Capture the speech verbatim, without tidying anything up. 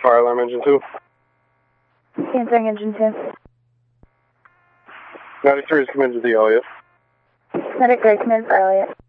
fire alarm engine two. Answering engine two. ninety-three is committed to the Elliott. Medic Gray, committed for Elliott.